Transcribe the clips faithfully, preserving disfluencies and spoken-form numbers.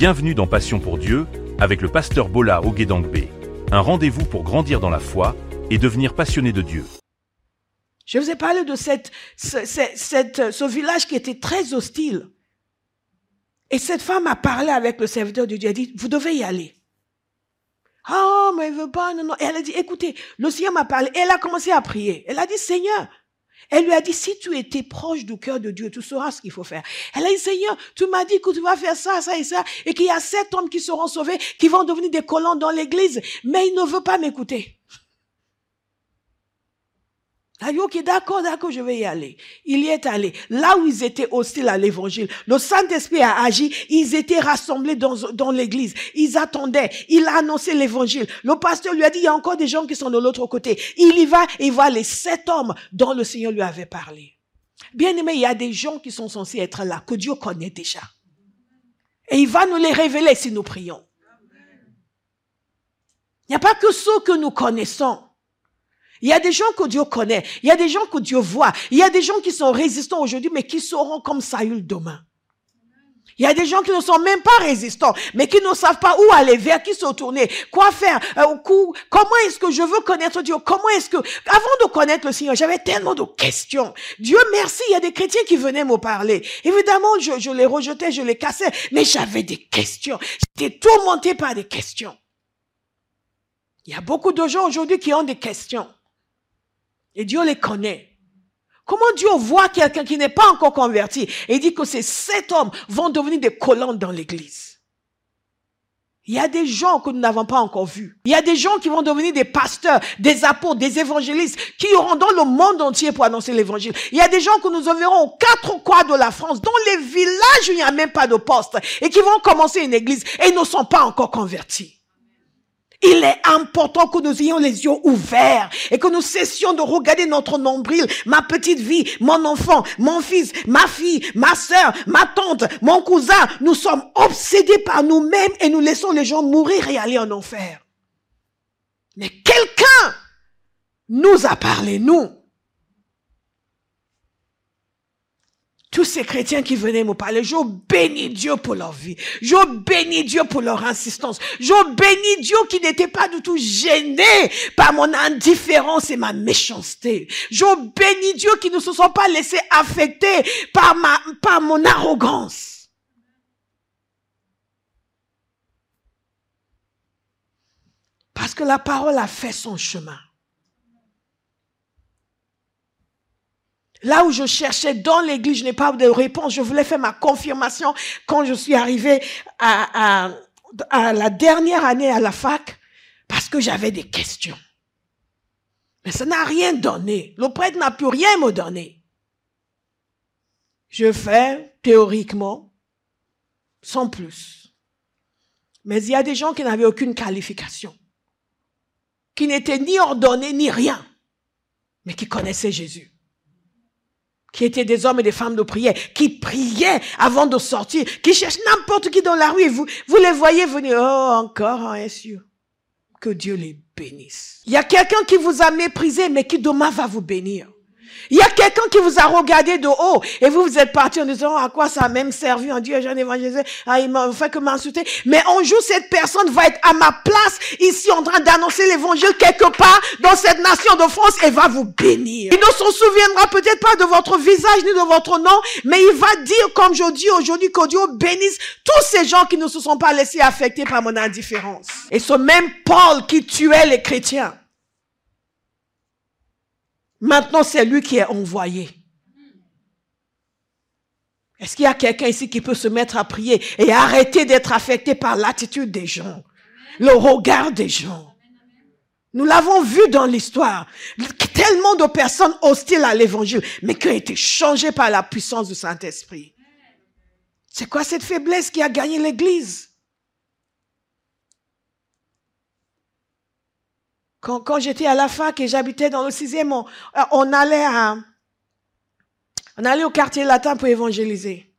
Bienvenue dans Passion pour Dieu avec le pasteur Bola Ogedengbe. Un rendez-vous pour grandir dans la foi et devenir passionné de Dieu. Je vous ai parlé de cette, ce, cette, cette, ce village qui était très hostile. Et cette femme a parlé avec le serviteur de Dieu. Elle a dit, vous devez y aller. Ah, oh, mais elle veut pas, non, non. Et elle a dit, écoutez, le Seigneur m'a parlé. Et elle a commencé à prier. Elle a dit, Seigneur. Elle lui a dit, si tu étais proche du cœur de Dieu, tu sauras ce qu'il faut faire. Elle a dit, Seigneur, tu m'as dit que tu vas faire ça, ça et ça, et qu'il y a sept hommes qui seront sauvés, qui vont devenir des colons dans l'église. Mais il ne veut pas m'écouter. Elle a dit, ok, d'accord, d'accord, je vais y aller. Il y est allé. Là où ils étaient hostiles à l'évangile, le Saint-Esprit a agi, ils étaient rassemblés dans, dans l'église. Ils attendaient. Il a annoncé l'évangile. Le pasteur lui a dit, il y a encore des gens qui sont de l'autre côté. Il y va, il voit les sept hommes dont le Seigneur lui avait parlé. Bien aimé, il y a des gens qui sont censés être là, que Dieu connaît déjà. Et il va nous les révéler si nous prions. Il n'y a pas que ceux que nous connaissons. Il y a des gens que Dieu connaît. Il y a des gens que Dieu voit. Il y a des gens qui sont résistants aujourd'hui, mais qui seront comme Saül demain. Il y a des gens qui ne sont même pas résistants, mais qui ne savent pas où aller, vers qui se tourner, quoi faire, euh, comment est-ce que je veux connaître Dieu, comment est-ce que, avant de connaître le Seigneur, j'avais tellement de questions. Dieu merci, il y a des chrétiens qui venaient me parler. Évidemment, je, je les rejetais, je les cassais, mais j'avais des questions. J'étais tourmenté par des questions. Il y a beaucoup de gens aujourd'hui qui ont des questions. Et Dieu les connaît. Comment Dieu voit quelqu'un qui n'est pas encore converti et dit que ces sept hommes vont devenir des colons dans l'église? Il y a des gens que nous n'avons pas encore vus. Il y a des gens qui vont devenir des pasteurs, des apôtres, des évangélistes, qui iront dans le monde entier pour annoncer l'évangile. Il y a des gens que nous enverrons aux quatre coins de la France, dans les villages où il n'y a même pas de poste, et qui vont commencer une église et ils ne sont pas encore convertis. Il est important que nous ayons les yeux ouverts et que nous cessions de regarder notre nombril, ma petite vie, mon enfant, mon fils, ma fille, ma sœur, ma tante, mon cousin. Nous sommes obsédés par nous-mêmes et nous laissons les gens mourir et aller en enfer. Mais quelqu'un nous a parlé, nous. Tous ces chrétiens qui venaient me parler, je bénis Dieu pour leur vie. Je bénis Dieu pour leur insistance. Je bénis Dieu qui n'était pas du tout gêné par mon indifférence et ma méchanceté. Je bénis Dieu qui ne se sont pas laissés affecter par ma, par mon arrogance. Parce que la parole a fait son chemin. Là où je cherchais dans l'église, je n'ai pas de réponse. Je voulais faire ma confirmation quand je suis arrivée à, à, à la dernière année à la fac, parce que j'avais des questions. Mais ça n'a rien donné. Le prêtre n'a pu rien me donner. Je fais théoriquement, sans plus. Mais il y a des gens qui n'avaient aucune qualification, qui n'étaient ni ordonnés ni rien, mais qui connaissaient Jésus. Qui étaient des hommes et des femmes de prière, qui priaient avant de sortir, qui cherchent n'importe qui dans la rue et vous, vous les voyez venir. Oh, encore un S U. Que Dieu les bénisse. Il y a quelqu'un qui vous a méprisé, mais qui demain va vous bénir. Il y a quelqu'un qui vous a regardé de haut et vous, vous êtes parti en disant, à quoi ça a même servi en Dieu, j'en évangélisé, ah, il m'a fait que m'insulter. Mais un jour, cette personne va être à ma place ici en train d'annoncer l'évangile quelque part dans cette nation de France et va vous bénir. Il ne se souviendra peut-être pas de votre visage ni de votre nom, mais il va dire, comme je dis aujourd'hui, que Dieu bénisse tous ces gens qui ne se sont pas laissés affecter par mon indifférence. Et ce même Paul qui tuait les chrétiens, maintenant, c'est lui qui est envoyé. Est-ce qu'il y a quelqu'un ici qui peut se mettre à prier et arrêter d'être affecté par l'attitude des gens, le regard des gens? Nous l'avons vu dans l'histoire. Tellement de personnes hostiles à l'évangile, mais qui ont été changées par la puissance du Saint-Esprit. C'est quoi cette faiblesse qui a gagné l'Église? Quand, quand j'étais à la fac et j'habitais dans le sixième, on, on allait à, on allait au quartier latin pour évangéliser.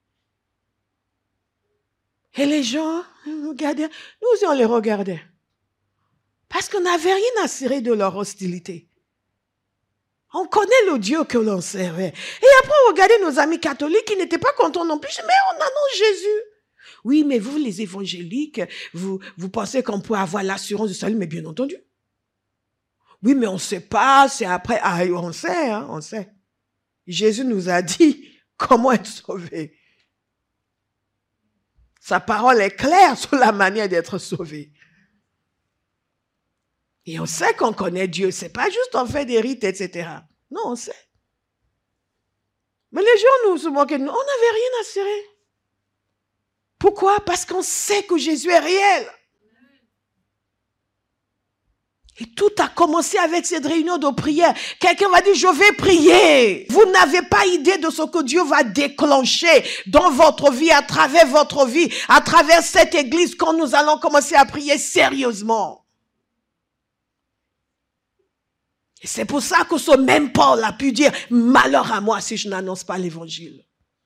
Et les gens nous regardaient, nous aussi on les regardait. Parce qu'on n'avait rien à cirer de leur hostilité. On connaît le Dieu que l'on servait. Et après on regardait nos amis catholiques qui n'étaient pas contents non plus. Mais on annonce Jésus. Oui, mais vous, les évangéliques, vous, vous pensez qu'on peut avoir l'assurance du salut, mais bien entendu. Oui, mais on ne sait pas, c'est après. Ah, on sait, hein, on sait. Jésus nous a dit comment être sauvé. Sa parole est claire sur la manière d'être sauvé. Et on sait qu'on connaît Dieu. C'est pas juste on fait des rites, et cetera. Non, on sait. Mais les gens nous se moquaient de nous. On n'avait rien à serrer. Pourquoi? Parce qu'on sait que Jésus est réel. Et tout a commencé avec cette réunion de prière. Quelqu'un va dire, je vais prier. Vous n'avez pas idée de ce que Dieu va déclencher dans votre vie, à travers votre vie, à travers cette église, quand nous allons commencer à prier sérieusement. Et c'est pour ça que ce même Paul a pu dire, malheur à moi si je n'annonce pas l'évangile.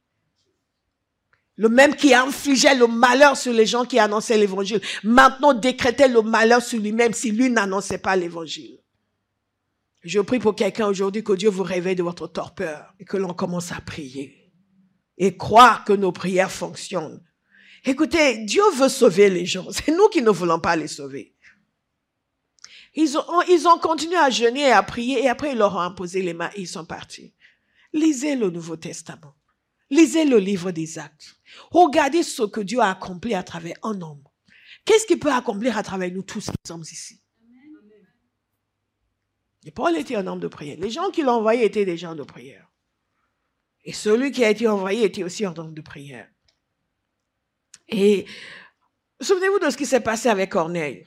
Le même qui infligeait le malheur sur les gens qui annonçaient l'évangile, maintenant décrétait le malheur sur lui-même si lui n'annonçait pas l'évangile. Je prie pour quelqu'un aujourd'hui que Dieu vous réveille de votre torpeur et que l'on commence à prier et croire que nos prières fonctionnent. Écoutez, Dieu veut sauver les gens. C'est nous qui ne voulons pas les sauver. Ils ont, ils ont continué à jeûner et à prier et après ils leur ont imposé les mains et ils sont partis. Lisez le Nouveau Testament. Lisez le livre des Actes. Regardez ce que Dieu a accompli à travers un homme. Qu'est-ce qu'il peut accomplir à travers nous tous qui sommes ici? Et Paul était un homme de prière. Les gens qui l'ont envoyé étaient des gens de prière. Et celui qui a été envoyé était aussi un homme de prière. Et souvenez-vous de ce qui s'est passé avec Corneille.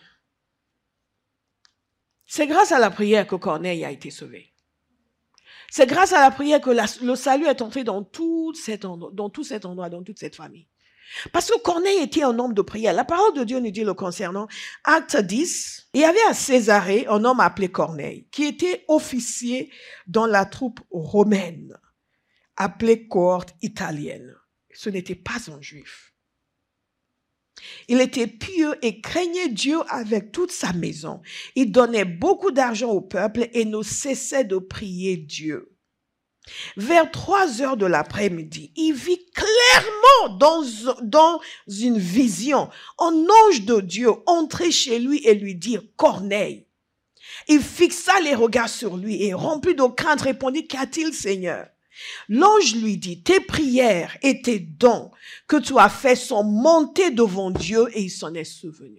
C'est grâce à la prière que Corneille a été sauvé. C'est grâce à la prière que la, le salut est entré dans tout cet endroit, dans tout cet endroit, dans toute cette famille. Parce que Corneille était un homme de prière. La parole de Dieu nous dit le concernant. Acte dix, il y avait à Césarée un homme appelé Corneille, qui était officier dans la troupe romaine, appelée cohorte italienne. Ce n'était pas un juif. Il était pieux et craignait Dieu avec toute sa maison. Il donnait beaucoup d'argent au peuple et ne cessait de prier Dieu. Vers trois heures de l'après-midi, il vit clairement dans, dans une vision un ange de Dieu entrer chez lui et lui dire « Corneille ». Il fixa les regards sur lui et rempli de crainte répondit « Qu'a-t-il, Seigneur ?» L'ange lui dit, tes prières et tes dons que tu as faits sont montés devant Dieu et il s'en est souvenu.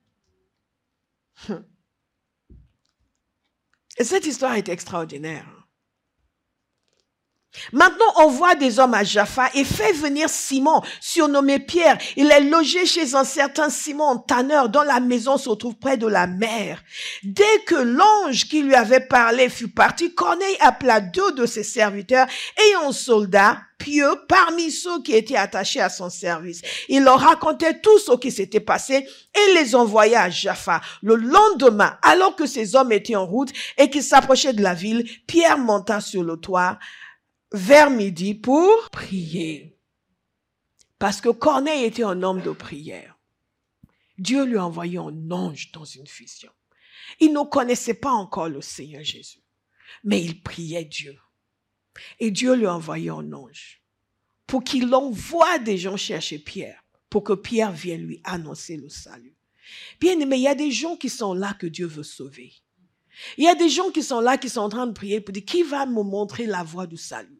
Et cette histoire est extraordinaire. Maintenant, on voit des hommes à Jaffa et fait venir Simon, surnommé Pierre. Il est logé chez un certain Simon, tanneur, dont la maison se trouve près de la mer. Dès que l'ange qui lui avait parlé fut parti, Corneille appela deux de ses serviteurs et un soldat pieux parmi ceux qui étaient attachés à son service. Il leur racontait tout ce qui s'était passé et les envoya à Jaffa. Le lendemain, alors que ces hommes étaient en route et qu'ils s'approchaient de la ville, Pierre monta sur le toit vers midi pour prier. Parce que Corneille était un homme de prière. Dieu lui a envoyé un ange dans une vision. Il ne connaissait pas encore le Seigneur Jésus, mais il priait Dieu. Et Dieu lui a envoyé un ange pour qu'il envoie des gens chercher Pierre, pour que Pierre vienne lui annoncer le salut. Bien aimé, il y a des gens qui sont là que Dieu veut sauver. Il y a des gens qui sont là, qui sont en train de prier pour dire, qui va me montrer la voie du salut?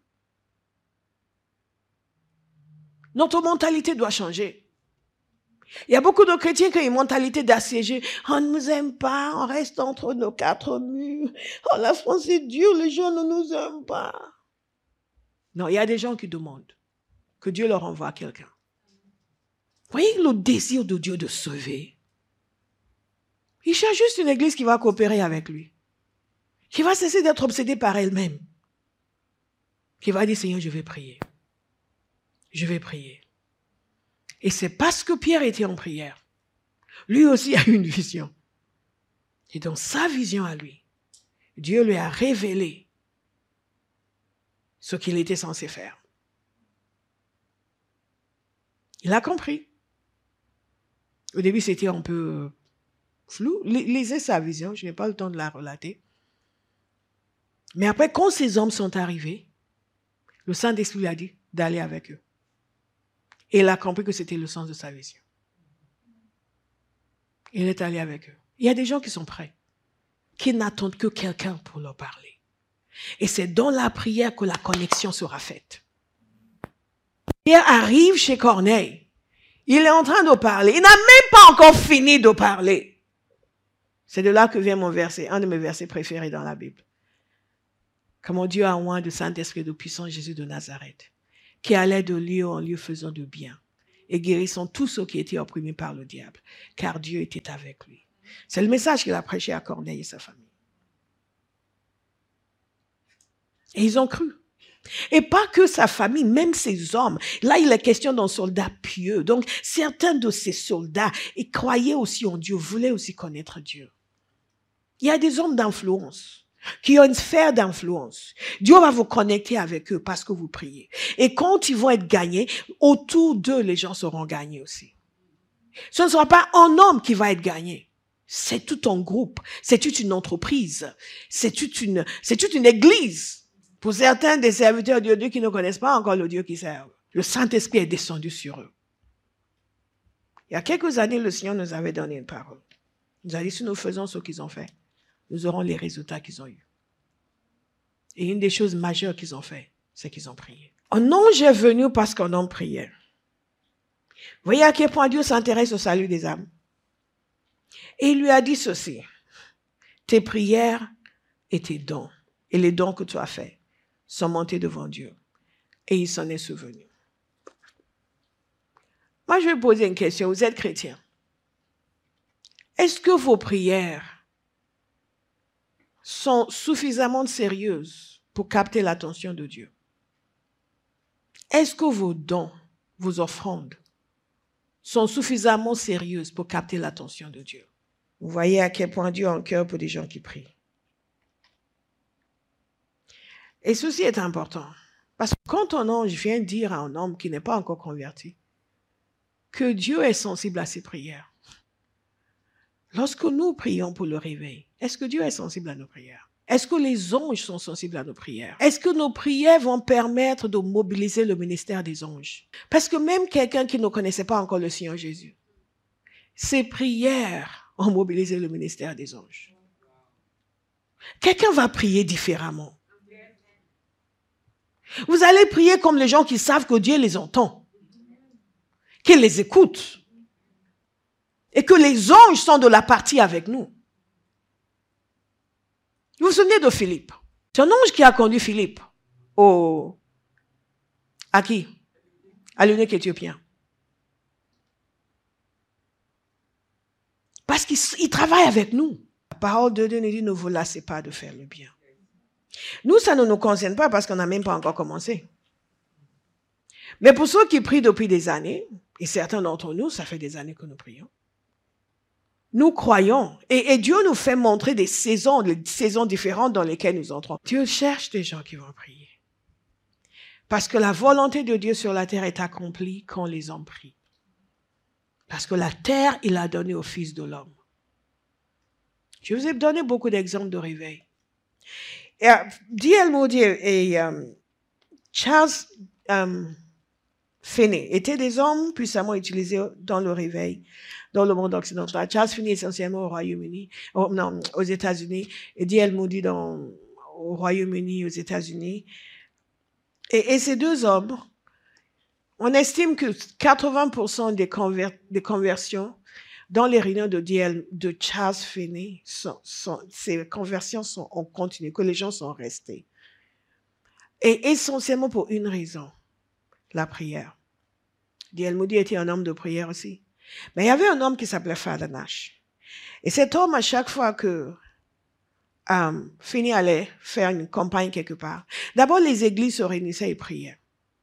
Notre mentalité doit changer. Il y a beaucoup de chrétiens qui ont une mentalité d'assiégé. On ne nous aime pas, on reste entre nos quatre murs. Oh, la France est dure, les gens ne nous aiment pas. Non, il y a des gens qui demandent que Dieu leur envoie quelqu'un. Voyez le désir de Dieu de sauver. Il cherche juste une église qui va coopérer avec lui. Qui va cesser d'être obsédée par elle-même. Qui va dire, Seigneur, je vais prier. Je vais prier. Et c'est parce que Pierre était en prière. Lui aussi a eu une vision. Et dans sa vision à lui, Dieu lui a révélé ce qu'il était censé faire. Il a compris. Au début, c'était un peu flou. Lisez sa vision, je n'ai pas le temps de la relater. Mais après, quand ces hommes sont arrivés, le Saint-Esprit lui a dit d'aller avec eux. Et il a compris que c'était le sens de sa vision. Il est allé avec eux. Il y a des gens qui sont prêts, qui n'attendent que quelqu'un pour leur parler. Et c'est dans la prière que la connexion sera faite. Pierre arrive chez Corneille. Il est en train de parler. Il n'a même pas encore fini de parler. C'est de là que vient mon verset, un de mes versets préférés dans la Bible. Comment Dieu a oint de Saint-Esprit de puissant Jésus de Nazareth, qui allait de lieu en lieu faisant de bien et guérissant tous ceux qui étaient opprimés par le diable, car Dieu était avec lui. C'est le message qu'il a prêché à Corneille et sa famille. Et ils ont cru. Et pas que sa famille, même ses hommes. Là, il est question d'un soldat pieux. Donc, certains de ces soldats, ils croyaient aussi en Dieu, voulaient aussi connaître Dieu. Il y a des hommes d'influence qui ont une sphère d'influence. Dieu va vous connecter avec eux parce que vous priez. Et quand ils vont être gagnés, autour d'eux, les gens seront gagnés aussi. Ce ne sera pas un homme qui va être gagné. C'est tout un groupe. C'est toute une entreprise. C'est toute une, c'est toute une église. Pour certains des serviteurs de Dieu qui ne connaissent pas encore le Dieu qu'ils servent. Le Saint-Esprit est descendu sur eux. Il y a quelques années, le Seigneur nous avait donné une parole. Il nous a dit, si nous faisons ce qu'ils ont fait, nous aurons les résultats qu'ils ont eus. Et une des choses majeures qu'ils ont fait, c'est qu'ils ont prié. Un ange est venu parce qu'un homme priait. Vous voyez à quel point Dieu s'intéresse au salut des âmes. Et il lui a dit ceci, tes prières et tes dons, et les dons que tu as faits, sont montés devant Dieu. Et il s'en est souvenu. Moi, je vais poser une question. Vous êtes chrétien. Est-ce que vos prières sont suffisamment sérieuses pour capter l'attention de Dieu? Est-ce que vos dons, vos offrandes, sont suffisamment sérieuses pour capter l'attention de Dieu? Vous voyez à quel point Dieu a un cœur pour des gens qui prient. Et ceci est important. Parce que quand un ange vient dire à un homme qui n'est pas encore converti que Dieu est sensible à ses prières, lorsque nous prions pour le réveil, est-ce que Dieu est sensible à nos prières? Est-ce que les anges sont sensibles à nos prières? Est-ce que nos prières vont permettre de mobiliser le ministère des anges? Parce que même quelqu'un qui ne connaissait pas encore le Seigneur Jésus, ses prières ont mobilisé le ministère des anges. Quelqu'un va prier différemment. Vous allez prier comme les gens qui savent que Dieu les entend, qu'il les écoute et que les anges sont de la partie avec nous. Vous vous souvenez de Philippe? C'est un ange qui a conduit Philippe au... à qui? À l'eunuque éthiopien. Parce qu'il travaille avec nous. La parole de Dieu nous dit, ne vous lassez pas de faire le bien. Nous, ça ne nous concerne pas parce qu'on n'a même pas encore commencé. Mais pour ceux qui prient depuis des années, et certains d'entre nous, ça fait des années que nous prions, nous croyons, et, et Dieu nous fait montrer des saisons, des saisons différentes dans lesquelles nous entrons. Dieu cherche des gens qui vont prier. Parce que la volonté de Dieu sur la terre est accomplie quand les hommes prient. Parce que la terre, il a donné au Fils de l'homme. Je vous ai donné beaucoup d'exemples de réveil. Et, uh, D L Moody et um, Charles um, Finney étaient des hommes puissamment utilisés dans le réveil, dans le monde occidental. Charles Finney essentiellement au Royaume-Uni, oh, non, aux États-Unis, et D L Moody dans, au Royaume-Uni, aux États-Unis. Et, et ces deux hommes, on estime que quatre-vingts pour cent des, conver- des conversions dans les réunions de, D L, de Charles Finney, sont, sont, ces conversions sont en continu, que les gens sont restés. Et essentiellement pour une raison, la prière. D L Moody était un homme de prière aussi. Mais il y avait un homme qui s'appelait Father Nash. Et cet homme, à chaque fois que um, Finney allait faire une campagne quelque part, d'abord les églises se réunissaient et priaient.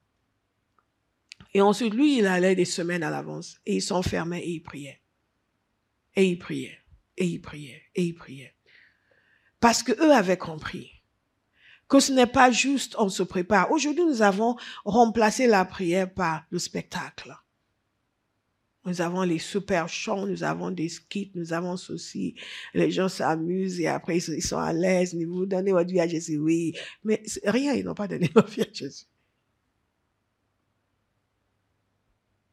Et ensuite, lui, il allait des semaines à l'avance et il s'enfermait et il priait. Et il priait, et il priait, et il priait. Parce qu'eux avaient compris que ce n'est pas juste on se prépare. Aujourd'hui, nous avons remplacé la prière par le spectacle. Nous avons les super chants, nous avons des skits, nous avons ceci. Les gens s'amusent et après ils sont à l'aise. Vous donnez votre vie à Jésus, oui. Mais rien, ils n'ont pas donné leur vie à Jésus.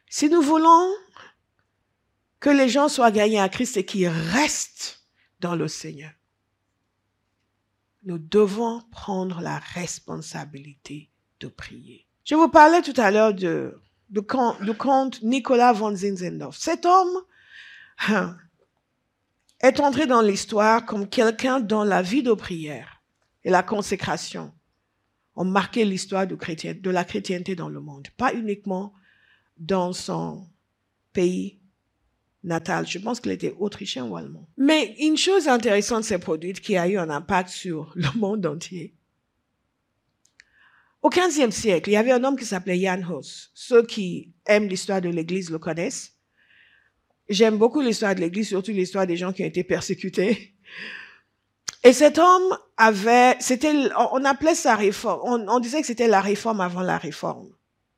Si nous voulons que les gens soient gagnés à Christ et qu'ils restent dans le Seigneur, nous devons prendre la responsabilité de prier. Je vous parlais tout à l'heure de, de, du comte Nicolas von Zinzendorf. Cet homme hein, est entré dans l'histoire comme quelqu'un dont la vie de prière et la consécration ont marqué l'histoire de, chrétien, de la chrétienté dans le monde. Pas uniquement dans son pays natal. Je pense qu'il était autrichien ou allemand. Mais une chose intéressante s'est produite qui a eu un impact sur le monde entier. Au quinzième siècle, il y avait un homme qui s'appelait Jan Hus. Ceux qui aiment l'histoire de l'Église le connaissent. J'aime beaucoup l'histoire de l'Église, surtout l'histoire des gens qui ont été persécutés. Et cet homme avait, c'était, on appelait ça réforme, on, on disait que c'était la réforme avant la réforme.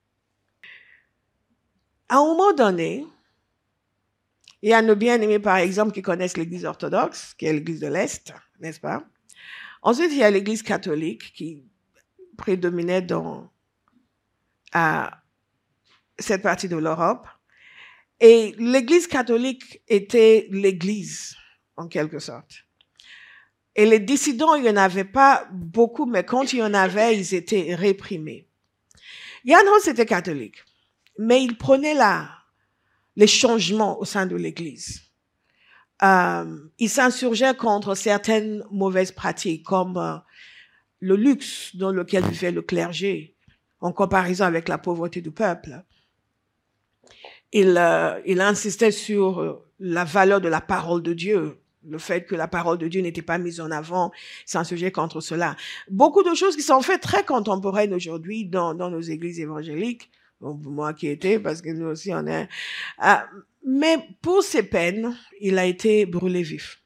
À un moment donné, il y a nos bien-aimés, par exemple, qui connaissent l'Église orthodoxe, qui est l'Église de l'Est, n'est-ce pas? Ensuite, il y a l'Église catholique qui prédominait dans à cette partie de l'Europe. Et l'Église catholique était l'Église, en quelque sorte. Et les dissidents, il n'y en avait pas beaucoup, mais quand il y en avait, ils étaient réprimés. Jan Hus était catholique, mais il prenait la... les changements au sein de l'Église. Euh, il s'insurgeait contre certaines mauvaises pratiques, comme euh, le luxe dans lequel vivait le clergé, en comparaison avec la pauvreté du peuple. Il, euh, il insistait sur euh, la valeur de la parole de Dieu, le fait que la parole de Dieu n'était pas mise en avant, il s'insurgeait contre cela. Beaucoup de choses qui sont faites très contemporaines aujourd'hui dans, dans nos églises évangéliques, bon, moi qui étais, parce que nous aussi on est. Euh, mais pour ses peines, il a été brûlé vif.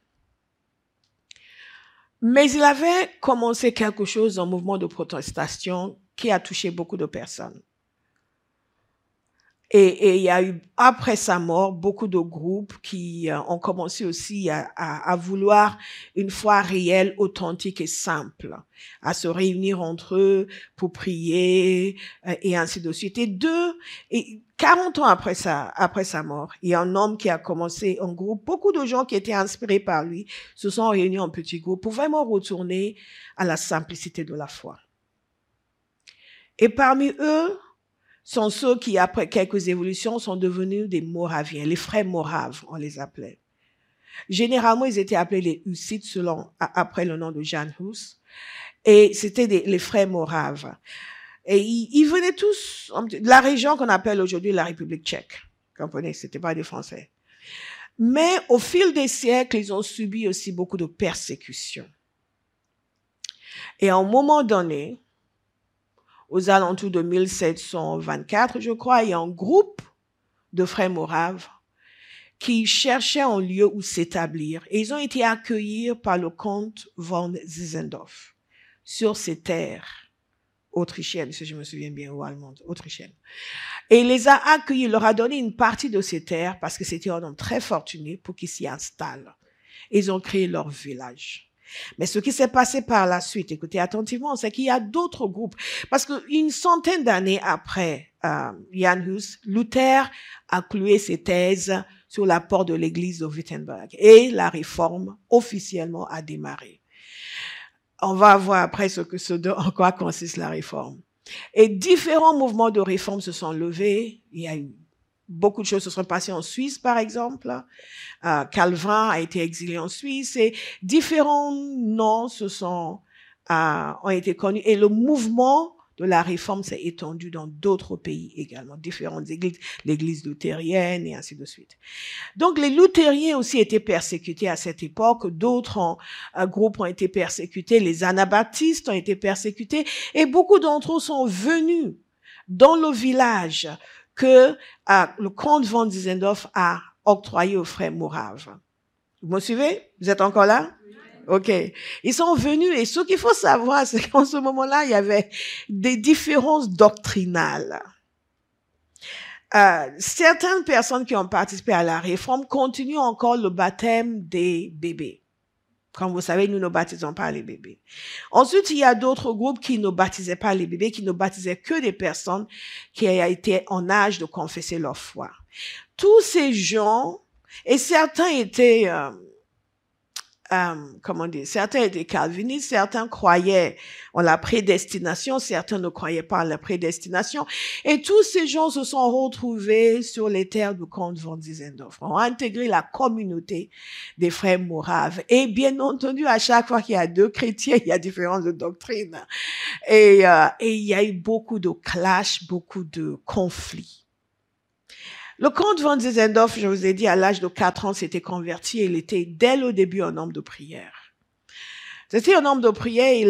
Mais il avait commencé quelque chose, un mouvement de protestation qui a touché beaucoup de personnes. Et, et il y a eu, après sa mort, beaucoup de groupes qui euh, ont commencé aussi à, à, à vouloir une foi réelle, authentique et simple, à se réunir entre eux pour prier euh, et ainsi de suite. Et deux, et quarante ans après sa, après sa mort, il y a un homme qui a commencé un groupe. Beaucoup de gens qui étaient inspirés par lui se sont réunis en petits groupes pour vraiment retourner à la simplicité de la foi. Et parmi eux, sont ceux qui, après quelques évolutions, sont devenus des Moraviens, les frères Moraves, on les appelait. Généralement, ils étaient appelés les Hussites, selon, après le nom de Jan Hus, et c'était des, les frères Moraves. Et ils, ils venaient tous de la région qu'on appelle aujourd'hui la République tchèque. Vous comprenez, c'était pas des Français. Mais au fil des siècles, ils ont subi aussi beaucoup de persécutions. Et à un moment donné, aux alentours de mille sept cent vingt-quatre, je crois, il y a un groupe de frères moraves qui cherchaient un lieu où s'établir. Et ils ont été accueillis par le comte von Zinzendorf sur ces terres autrichiennes, si je me souviens bien, ou allemandes, autrichiennes. Et il les a accueillis, il leur a donné une partie de ces terres parce que c'était un homme très fortuné pour qu'ils s'y installent. Ils ont créé leur village. Mais ce qui s'est passé par la suite, écoutez attentivement, c'est qu'il y a d'autres groupes. Parce qu'une centaine d'années après euh, Jan Hus, Luther a cloué ses thèses sur la porte de l'église de Wittenberg. Et la réforme officiellement a démarré. On va voir après ce que ce, en quoi consiste la réforme. Et différents mouvements de réforme se sont levés. Il y a eu beaucoup de choses se sont passées en Suisse, par exemple. Euh, Calvin a été exilé en Suisse et différents noms se sont, euh, ont été connus. Et le mouvement de la réforme s'est étendu dans d'autres pays également, différentes églises, l'église luthérienne et ainsi de suite. Donc, les luthériens aussi étaient persécutés à cette époque. D'autres ont, euh, groupes ont été persécutés. Les anabaptistes ont été persécutés. Et beaucoup d'entre eux sont venus dans le village que euh, le comte von Zinzendorf a octroyé aux frères moraves. Vous me suivez? Vous êtes encore là? OK. Ils sont venus et ce qu'il faut savoir, c'est qu'en ce moment-là, il y avait des différences doctrinales. Euh, certaines personnes qui ont participé à la réforme continuent encore le baptême des bébés. Comme vous savez, nous ne baptisons pas les bébés. Ensuite, il y a d'autres groupes qui ne baptisaient pas les bébés, qui ne baptisaient que des personnes qui étaient en âge de confesser leur foi. Tous ces gens, et certains étaient, euh, euh, comment dire, certains étaient calvinistes, certains croyaient en la prédestination, certains ne croyaient pas en la prédestination, et tous ces gens se sont retrouvés sur les terres du comte von Zinzendorf, ont intégré la communauté des frères moraves. Et bien entendu, à chaque fois qu'il y a deux chrétiens, il y a différence de doctrine. Et, euh, et il y a eu beaucoup de clashs, beaucoup de conflits. Le comte von Zinzendorf, je vous ai dit, à l'âge de quatre ans, s'était converti et il était dès le début un homme de prière. C'était un homme de prière. Il